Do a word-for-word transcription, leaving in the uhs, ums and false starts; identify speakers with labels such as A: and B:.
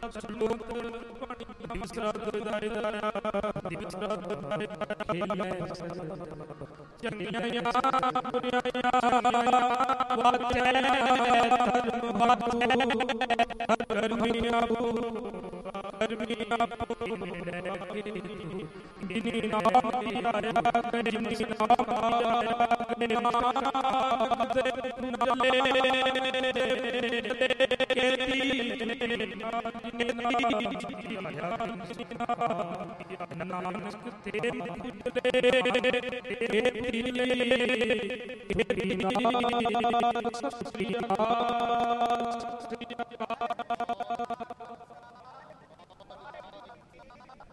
A: ਸਲੋਕ ਦਿਵਸਰਾ ਦਾਇ ਦਾਇਆ ਦਿਵਸਰਾ ਦਾਇ ਖੇਲੇ ਚੰਗਿਆ ਪੁਰਿਆ ਵਾਚੈ ਧਰਮ ਬਾਤੂ ਕਰਮੀ ਆਪੂ ਕਰਮੀ ਆਪੂ ਜਿਨੀ ਨਾਮ ਆਇਆ ਜਿਨੀ ਨਾਮ ਆਇਆ ਨਾਮ ਦੇ ਨਾਲੇ ਨਾਨਕ ਤੇਰੇ ਪੁੱਤਰੇ ਤੇਰੀ ਤੇਰੀ ਨਾਮ ਸ੍ਰੀ ਅਕਾਲ।